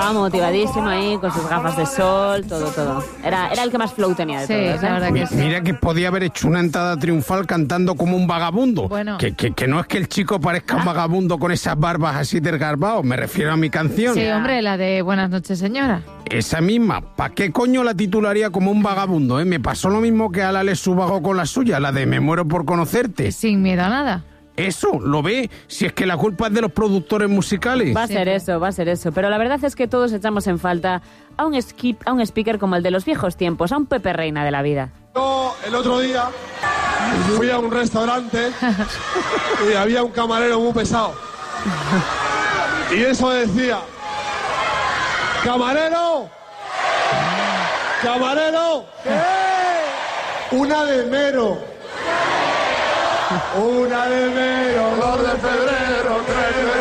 Estaba motivadísimo ahí, con sus gafas de sol, todo. Era el que más flow tenía de todos. La verdad que sí. Mira que podía haber hecho una entrada triunfal cantando como un vagabundo. Bueno. Que no es que el chico parezca un vagabundo con esas barbas así desgarbados, me refiero a mi canción. Sí, hombre, la de Buenas noches, señora. Esa misma, ¿para qué coño la titularía como un vagabundo? Me pasó lo mismo que a la Alex Ubago con la suya, la de Me muero por conocerte. Sin miedo a nada. Eso, ¿lo ve? Si es que la culpa es de los productores musicales. Va a ser eso. Pero la verdad es que todos echamos en falta a un speaker como el de los viejos tiempos, a un Pepe Reina de la vida. Yo el otro día fui a un restaurante y había un camarero muy pesado. Y eso decía: ¡Camarero! ¡Camarero! ¿Qué? Una de enero. Una de enero, 2 de febrero, 3 de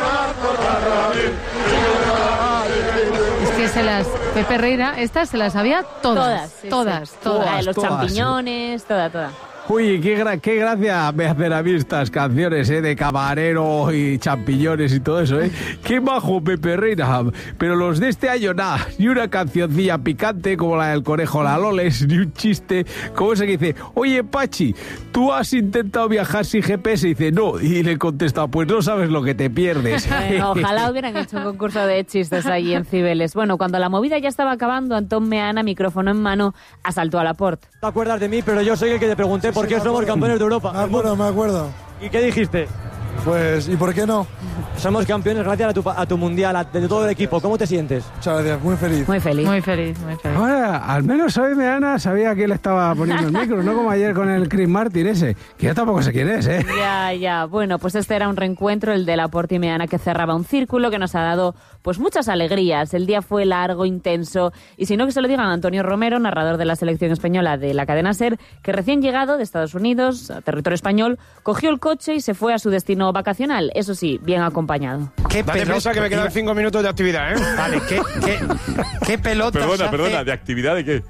marzo, Es que Pepe Reina, estas se las sabía todas. Todas. La de los todas, champiñones, toda. Uy, qué gracia me hacen a mí estas canciones, de camarero y champiñones y todo eso, Qué bajo Pepe Reina. Pero los de este año, nada, ni una cancioncilla picante como la del conejo La Loles, ni un chiste como ese que dice: oye, Pachi, ¿tú has intentado viajar sin GPS? Y dice: no. Y le contesta: pues no sabes lo que te pierdes. Ojalá hubieran hecho un concurso de chistes allí en Cibeles. Bueno, cuando la movida ya estaba acabando, Antón Meana, micrófono en mano, asaltó a Laporte. No te acuerdas de mí, pero yo soy el que te pregunté por qué somos campeones de Europa. Me acuerdo. ¿Y qué dijiste? Pues, ¿y por qué no? Somos campeones gracias a tu mundial, de todo el equipo. ¿Cómo te sientes? Muchas gracias, muy feliz. Muy feliz. Ahora, al menos hoy Meana sabía que le estaba poniendo el micro, no como ayer con el Chris Martin ese, que ya tampoco sé quién es, Ya. Bueno, pues este era un reencuentro, el de Laporte y Meana, que cerraba un círculo que nos ha dado pues muchas alegrías. El día fue largo, intenso, y si no, que se lo digan a Antonio Romero, narrador de la selección española de la cadena SER, que recién llegado de Estados Unidos a territorio español, cogió el coche y se fue a su destino vacacional, eso sí, bien acompañado. Date prisa que me quedan 5 minutos de actividad, Vale, ¿qué pelotas Perdona, ¿de actividad de qué?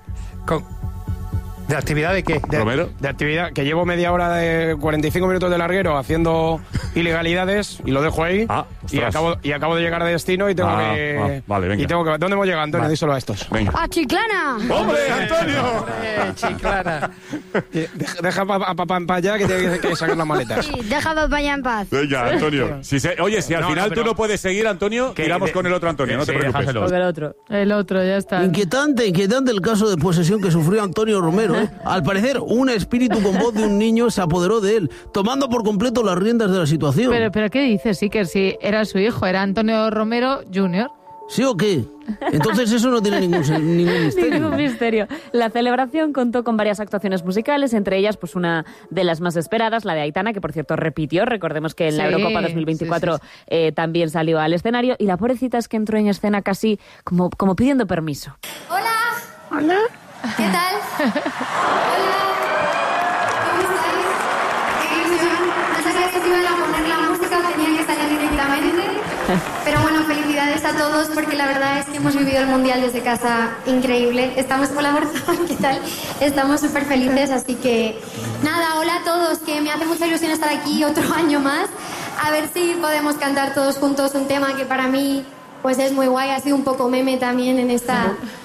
¿De actividad de qué? Romero. De actividad, que llevo media hora de 45 minutos de larguero haciendo ilegalidades y lo dejo ahí. Y acabo de llegar a destino y tengo que... Vale, venga. Y tengo que... ¿Dónde hemos llegado, Antonio? Díselo a estos. Venga. ¡A Chiclana! ¡Hombre, Antonio! Chiclana. Deja a papá en paz ya, que tiene que sacar las maletas. Sí, deja a papá ya en paz. Venga, Antonio. Oye, si al final tú no puedes seguir, Antonio, tiramos con el otro Antonio, no te preocupes. El otro, ya está. Inquietante el caso de posesión que sufrió Antonio Romero. Al parecer, un espíritu con voz de un niño se apoderó de él, tomando por completo las riendas de la situación. Pero ¿qué dices, Iker? Si era su hijo, era Antonio Romero Jr. ¿Sí o qué? Entonces eso no tiene ningún misterio. Ningún misterio. La celebración contó con varias actuaciones musicales, entre ellas pues una de las más esperadas, la de Aitana, que por cierto repitió. Recordemos que en la Eurocopa 2024 también salió al escenario, y la pobrecita es que entró en escena casi como pidiendo permiso. Hola. ¿Qué tal? Hola. ¿Cómo estáis? Qué ilusión. No sabía que iban a poner la música o tenía que salir directamente. Pero bueno, felicidades a todos, porque la verdad es que hemos vivido el Mundial desde casa increíble. Estamos, hola, ¿qué tal? Estamos súper felices, así que nada, hola a todos, que me hace mucha ilusión estar aquí otro año más. A ver si podemos cantar todos juntos un tema que para mí pues es muy guay, ha sido un poco meme también en este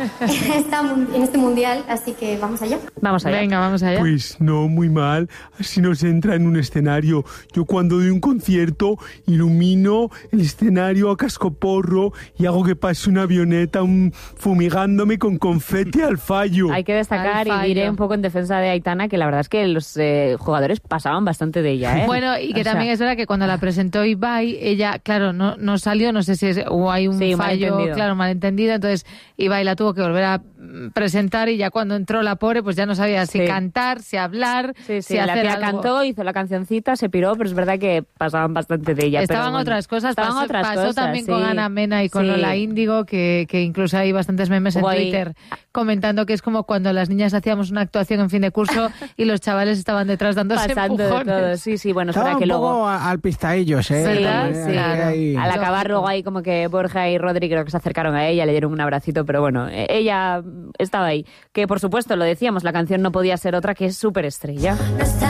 mundial, así que vamos allá. Venga, vamos allá. Pues no, muy mal. Así no se entra en un escenario. Yo cuando doy un concierto ilumino el escenario a cascoporro y hago que pase una avioneta fumigándome con confeti al fallo. Hay que destacar, y diré un poco en defensa de Aitana, que la verdad es que los jugadores pasaban bastante de ella. Bueno, y que también es verdad que cuando la presentó Ibai, ella, claro, no salió, no sé si hay un fallo, malentendido, entonces Ibai la tuvo que volver a presentar, y ya cuando entró la pobre, pues ya no sabía si cantar, si hablar, si la hacer tía algo. Cantó, hizo la cancioncita, se piró, pero es verdad que pasaban bastante de ella. Estaban otras cosas, pasó también con Ana Mena y con Lola Índigo, que incluso hay bastantes memes en Twitter comentando que es como cuando las niñas hacíamos una actuación en fin de curso y los chavales estaban detrás dándose pasando empujones. de todo. Sí, bueno, estaba espera que un luego... poco al pistaillos, ¿Verdad? Sí. Ahí. Al acabar luego ahí como que Borja y Rodri creo que se acercaron a ella, le dieron un abracito, pero bueno, ella estaba ahí. Que por supuesto, lo decíamos, la canción no podía ser otra que es Superestrella.